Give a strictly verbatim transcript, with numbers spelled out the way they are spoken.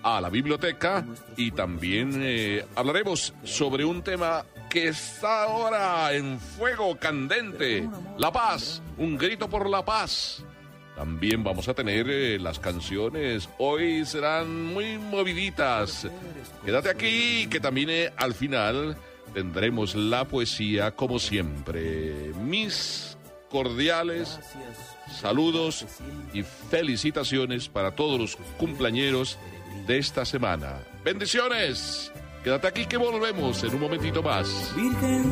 a la biblioteca y también eh, hablaremos sobre un tema que está ahora en fuego candente, la paz, un grito por la paz. También vamos a tener eh, las canciones, hoy serán muy moviditas. Quédate aquí, que también eh, al final tendremos la poesía como siempre. Mis cordiales saludos y felicitaciones para todos los cumpleañeros de esta semana. ¡Bendiciones! Quédate aquí que volvemos en un momentito más. Virgen